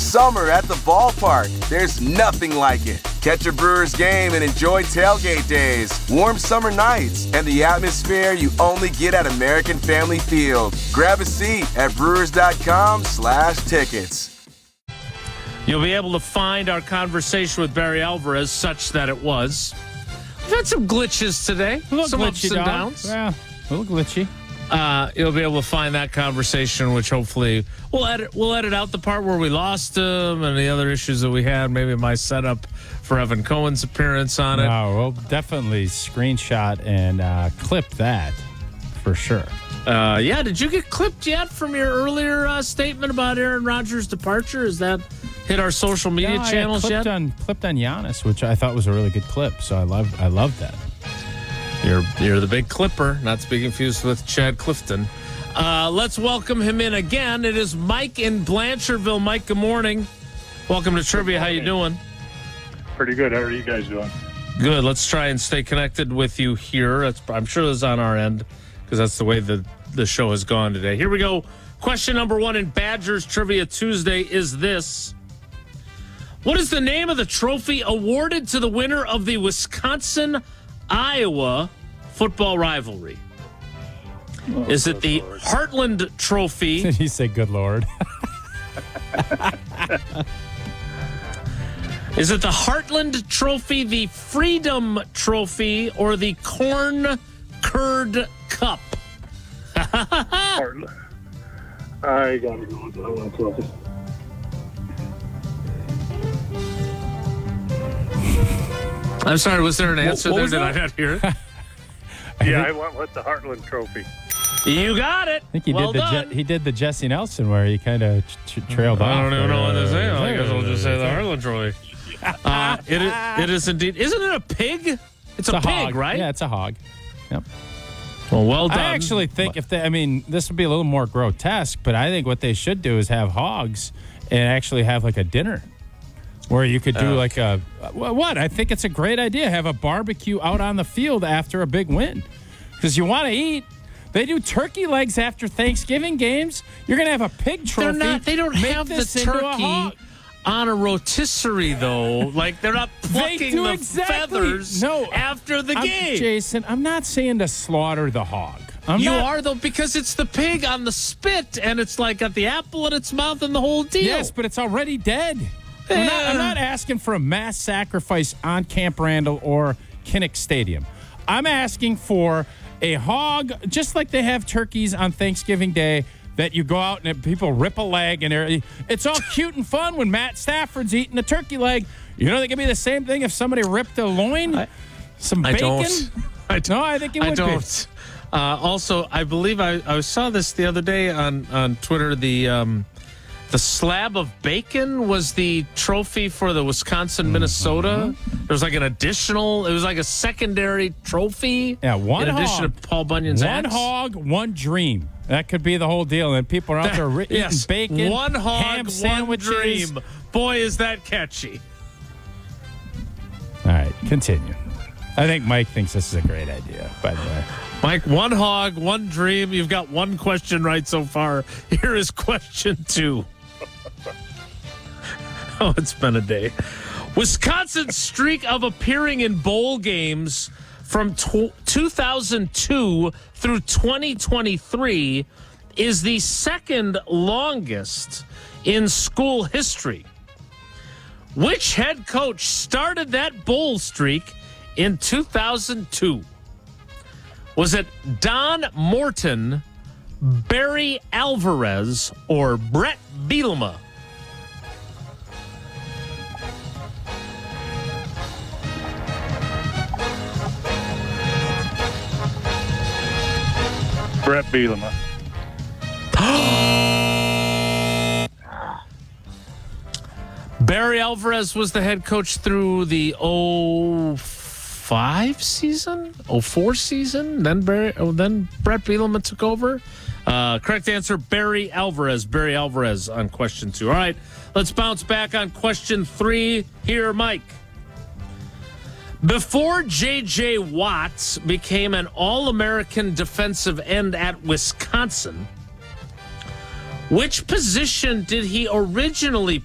summer at the ballpark. There's nothing like it. Catch a Brewers game and enjoy tailgate days, warm summer nights, and the atmosphere you only get at American Family Field. Grab a seat at brewers.com/tickets. You'll be able to find our conversation with Barry Alvarez such that it was. We've had some glitches today. Some glitchy, ups and dog. downs. Yeah, a little glitchy. You'll be able to find that conversation, which hopefully we'll edit out the part where we lost him and the other issues that we had. Maybe my setup for Evan Cohen's appearance on it. No, we'll definitely screenshot and clip that for sure. Yeah, did you get clipped yet from your earlier statement about Aaron Rodgers' departure? Is that hit our social media channels clipped yet? Clipped on Giannis, which I thought was a really good clip. So I love that. You're the big clipper, not to be confused with Chad Clifton. Let's welcome him in again. It is Mike in Blanchardville. Mike, good morning. Welcome to Trivia. How you doing? Pretty good. How are you guys doing? Good. Let's try and stay connected with you here. I'm sure this is on our end because that's the way the show has gone today. Here we go. Question number 1 in Badgers Trivia Tuesday is this. What is the name of the trophy awarded to the winner of the Wisconsin-Iowa football rivalry? Is it the Heartland Trophy? Did he say good Lord? Is it the Heartland Trophy, the Freedom Trophy, or the Corn Curd Cup? Heartland. I gotta go with the Heartland Trophy. I'm sorry, was there an answer what there? was Did that? I not hear it? Yeah, I went with the Heartland Trophy. You got it. I think he well did done. he did the Jesse Nelson where he kind of trailed off. I don't even know what to say. I guess I'll just say the Heartland Trophy. It is indeed. Isn't it a pig? It's a pig, hog. right? Yeah, it's a hog. Yep. Well done. I actually think this would be a little more grotesque, but I think what they should do is have hogs and actually have like a dinner where you could do like a, what? I think it's a great idea. Have a barbecue out on the field after a big win because you want to eat. They do turkey legs after Thanksgiving games. You're going to have a pig trophy. They don't Make have the this into a turkey hog. on a rotisserie, though. Like, they're not plucking do the exactly. feathers after the game. Jason, I'm not saying to slaughter the hog. You are, though, because it's the pig on the spit, and it's like got the apple in its mouth and the whole deal. Yes, but it's already dead. I'm not asking for a mass sacrifice on Camp Randall or Kinnick Stadium. I'm asking for a hog, just like they have turkeys on Thanksgiving Day, that you go out and people rip a leg, and it's all cute and fun when Matt Stafford's eating a turkey leg. You know, they could be the same thing if somebody ripped a loin, some bacon. I don't. No, I think it would be. Also, I believe I saw this the other day on Twitter. The slab of bacon was the trophy for the Wisconsin-Minnesota. There was like it was like a secondary trophy. Yeah, one in hog. addition to Paul Bunyan's One axe. hog, one dream. That could be the whole deal. And people are out there eating bacon, one hog, ham sandwiches. one dream. Boy, is that catchy. All right, continue. I think Mike thinks this is a great idea, by the way. Mike, one hog, one dream. You've got one question right so far. Here is question 2. Oh, it's been a day. Wisconsin's streak of appearing in bowl games from 2002 through 2023 is the second longest in school history. Which head coach started that bowl streak in 2002? Was it Don Morton, Barry Alvarez, or Brett Bielema? Brett Bielema. Barry Alvarez was the head coach through the 05 season, 04 season. Then Brett Bielema took over. Correct answer, Barry Alvarez. Barry Alvarez on question 2. All right, let's bounce back on question 3 here, Mike. Before J.J. Watts became an All-American defensive end at Wisconsin, which position did he originally